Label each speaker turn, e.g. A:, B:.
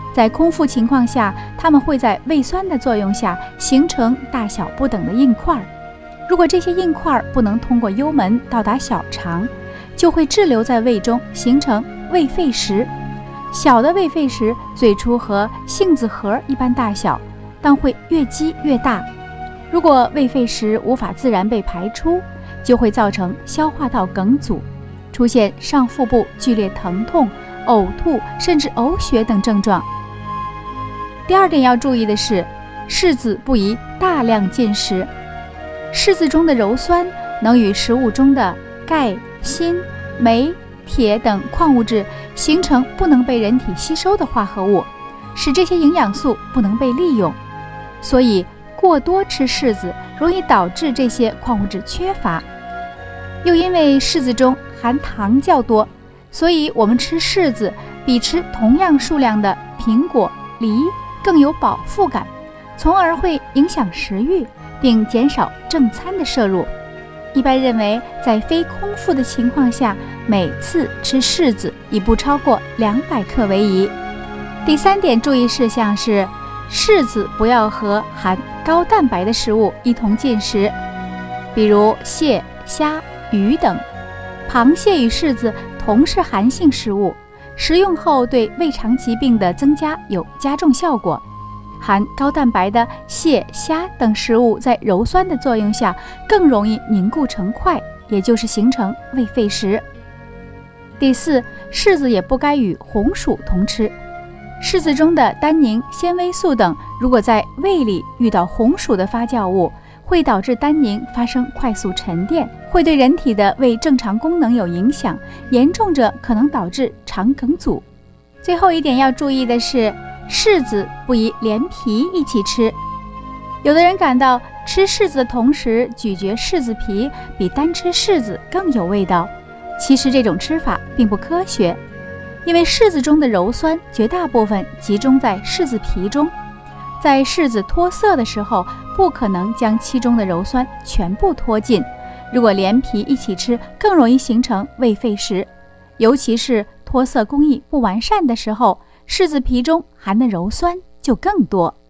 A: 在空腹情况下，它们会在胃酸的作用下形成大小不等的硬块。如果这些硬块不能通过幽门到达小肠，就会滞留在胃中，形成胃废食。小的胃废食最初和杏子核一般大小，但会越积越大。如果胃废食无法自然被排出，就会造成消化道梗阻，出现上腹部剧烈疼痛、呕吐甚至呕血等症状。第二点要注意的是，柿子不宜大量进食。柿子中的鞣酸能与食物中的钙、锌、镁、铁等矿物质形成不能被人体吸收的化合物，使这些营养素不能被利用，所以过多吃柿子容易导致这些矿物质缺乏。又因为柿子中含糖较多，所以我们吃柿子比吃同样数量的苹果、梨更有饱腹感，从而会影响食欲，并减少正餐的摄入。一般认为，在非空腹的情况下，每次吃柿子以不超过200克为宜。第三点注意事项是，柿子不要和含高蛋白的食物一同进食，比如蟹、虾、鱼等。螃蟹与柿子同是寒性食物，食用后对胃肠疾病的增加有加重效果。含高蛋白的蟹、虾等食物在鞣酸的作用下更容易凝固成块，也就是形成胃废食。第四，柿子也不该与红薯同吃。柿子中的单宁、纤维素等如果在胃里遇到红薯的发酵物，会导致单宁发生快速沉淀，会对人体的胃正常功能有影响，严重者可能导致肠梗阻。最后一点要注意的是，柿子不宜连皮一起吃。有的人感到吃柿子的同时咀嚼柿子皮比单吃柿子更有味道，其实这种吃法并不科学，因为柿子中的鞣酸绝大部分集中在柿子皮中，在柿子脱色的时候不可能将其中的鞣酸全部脱尽，如果连皮一起吃更容易形成胃废食，尤其是脱色工艺不完善的时候，柿子皮中含的鞣酸就更多。